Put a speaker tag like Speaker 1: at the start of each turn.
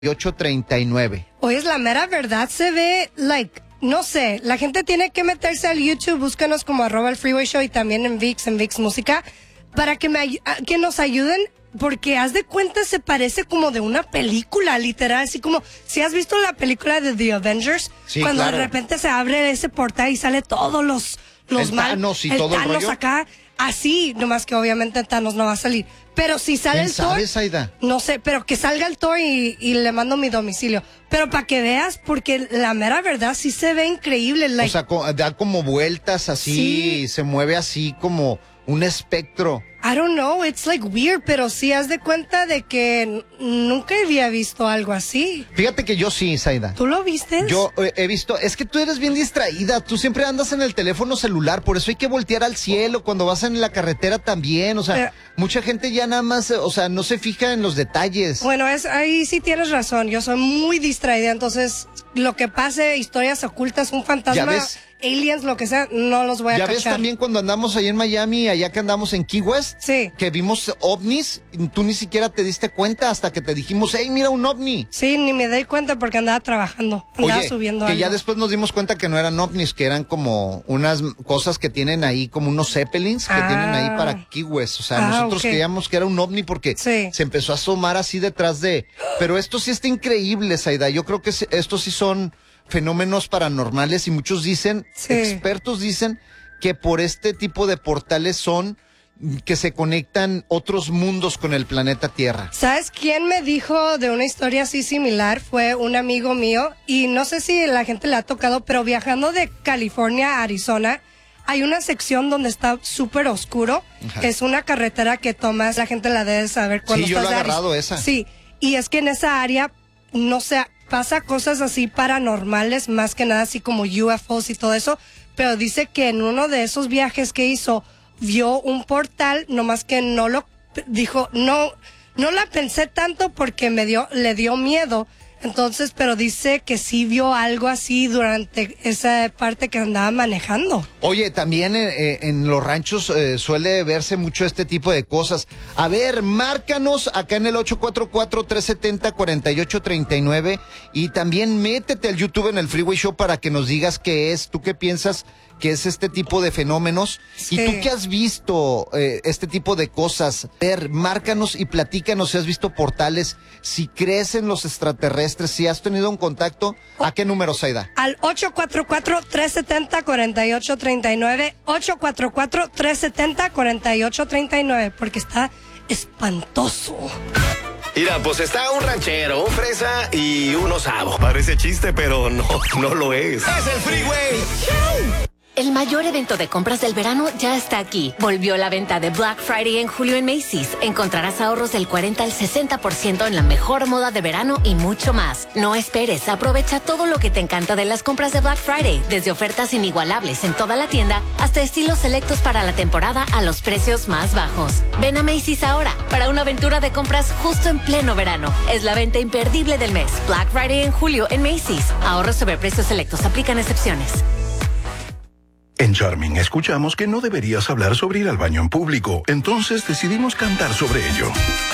Speaker 1: 8:39.
Speaker 2: Oye, es la mera verdad, se ve, no sé, la gente tiene que meterse al YouTube, búscanos como @el Freeway Show y también en VIX Música, para que nos ayuden, porque haz de cuenta se parece como de una película, literal, así como, si has visto la película de The Avengers,
Speaker 1: sí,
Speaker 2: cuando
Speaker 1: claro.
Speaker 2: De repente se abre ese portal y sale todos los
Speaker 1: Thanos y
Speaker 2: el
Speaker 1: todo el
Speaker 2: Thanos
Speaker 1: rollo.
Speaker 2: Acá, así, nomás que obviamente Thanos no va a salir. Pero si sale el Thor,
Speaker 1: ¿Sabes, Aida?
Speaker 2: no sé, pero que salga el Thor y le mando mi domicilio. Pero para que veas, porque la mera verdad sí se ve increíble.
Speaker 1: O sea, da como vueltas así,
Speaker 2: Sí.
Speaker 1: se mueve así como un espectro.
Speaker 2: I don't know, it's weird, pero sí haz de cuenta de que nunca había visto algo así.
Speaker 1: Fíjate que yo sí, Zaida.
Speaker 2: ¿Tú lo viste?
Speaker 1: Yo he visto, es que tú eres bien distraída, tú siempre andas en el teléfono celular, por eso hay que voltear al cielo, cuando vas en la carretera también, o sea, mucha gente ya nada más, o sea, no se fija en los detalles.
Speaker 2: Bueno, ahí sí tienes razón, yo soy muy distraída, entonces lo que pase, historias ocultas, un fantasma,
Speaker 1: ¿Ya ves?
Speaker 2: aliens, lo que sea, no los voy a
Speaker 1: ¿Ya
Speaker 2: cachar.
Speaker 1: ves también cuando andamos ahí en Miami, allá que andamos en Key West?
Speaker 2: Sí.
Speaker 1: Que vimos ovnis, y tú ni siquiera te diste cuenta hasta que te dijimos, hey, mira un ovni.
Speaker 2: Sí, ni me di cuenta porque andaba trabajando, andaba
Speaker 1: Oye,
Speaker 2: subiendo
Speaker 1: que
Speaker 2: algo.
Speaker 1: ya después nos dimos cuenta que no eran ovnis, que eran como unas cosas que tienen ahí, como unos zeppelins que tienen ahí para Key West. O sea, nosotros creíamos que era un ovni porque se empezó a asomar así detrás de... Pero esto sí está increíble, Zaida. Yo creo que estos sí son fenómenos paranormales y muchos dicen, expertos dicen, que por este tipo de portales son que se conectan otros mundos con el planeta Tierra.
Speaker 2: ¿Sabes quién me dijo de una historia así similar? Fue un amigo mío, y no sé si la gente le ha tocado, pero viajando de California a Arizona, hay una sección donde está súper oscuro. Ajá. Es una carretera que tomas, la gente la debe saber cuando
Speaker 1: sí,
Speaker 2: estás
Speaker 1: yo lo he agarrado esa.
Speaker 2: Sí, y es que en esa área, no sé, pasa cosas así paranormales, más que nada así como UFOs y todo eso, pero dice que en uno de esos viajes que hizo, vio un portal, nomás que no lo dijo, no la pensé tanto porque le dio miedo. Entonces, pero dice que sí vio algo así durante esa parte que andaba manejando.
Speaker 1: Oye, también en los ranchos suele verse mucho este tipo de cosas. A ver, márcanos acá en el 844-370-4839 y también métete al YouTube en el Freeway Show para que nos digas qué es, tú qué piensas que es este tipo de fenómenos. Sí. ¿Y tú qué has visto este tipo de cosas? A ver, márcanos y platícanos si has visto portales, si crees en los extraterrestres, si has tenido un contacto. ¿A qué número, Zaida?
Speaker 2: Al 844-370-4839, 844-370-4839, porque está espantoso.
Speaker 3: Mira, pues está un ranchero, un fresa y un osavo. Parece chiste, pero no lo es. ¡Es el Freeway Show!
Speaker 4: El mayor evento de compras del verano ya está aquí. Volvió la venta de Black Friday en julio en Macy's. Encontrarás ahorros del 40 al 60% en la mejor moda de verano y mucho más. No esperes, aprovecha todo lo que te encanta de las compras de Black Friday, desde ofertas inigualables en toda la tienda hasta estilos selectos para la temporada a los precios más bajos. Ven a Macy's ahora para una aventura de compras justo en pleno verano. Es la venta imperdible del mes. Black Friday en julio en Macy's. Ahorros sobre precios selectos, aplican excepciones.
Speaker 5: En Charming escuchamos que no deberías hablar sobre ir al baño en público, entonces decidimos cantar sobre ello.